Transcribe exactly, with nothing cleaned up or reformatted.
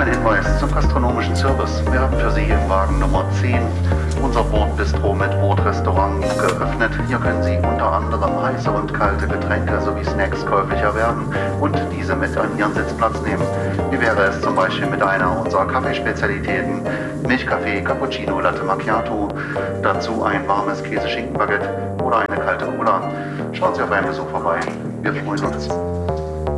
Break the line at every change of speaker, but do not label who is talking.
Hinweis zum gastronomischen Service. Wir haben für Sie im Wagen Nummer zehn unser Bordbistro mit Bordrestaurant geöffnet. Hier können Sie unter anderem heiße und kalte Getränke sowie Snacks käuflich erwerben und diese mit an Ihren Sitzplatz nehmen. Wie wäre es zum Beispiel mit einer unserer Kaffeespezialitäten, Milchkaffee, Cappuccino, Latte Macchiato, dazu ein warmes Käse-Schinken-Baguette oder eine kalte Cola. Schauen Sie auf einen Besuch vorbei. Wir freuen uns.